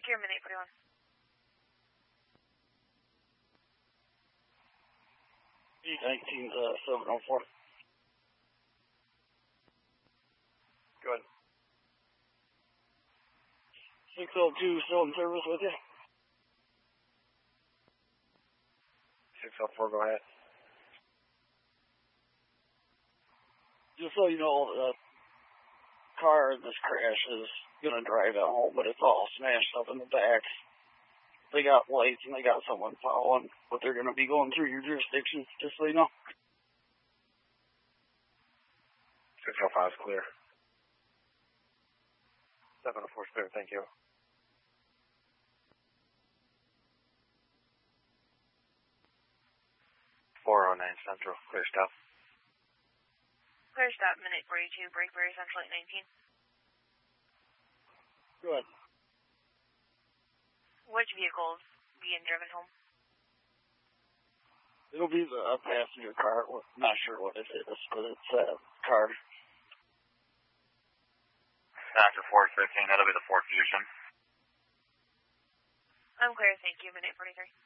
Secure Minute 41. E19-704. Go ahead. 602 still in service with you? 604, go ahead. Just so you know, the car in this crash is going to drive it home, but it's all smashed up in the back. They got lights and they got someone following, but they're going to be going through your jurisdiction, just so you know. 605 is clear. 704 is clear, thank you. 409 Central, clear stop. Clear stop, Minute 42, Brakeberry Central 819. Go ahead. Which vehicles being driven home? It'll be the passenger car. We're not sure what it is, but it's a car. After 415, that'll be the Ford Fusion. I'm clear, thank you, Minute 43.